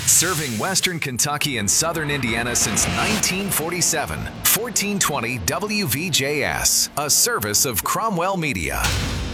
Serving Western Kentucky and Southern Indiana since 1947. 1420 WVJS, a service of Cromwell Media.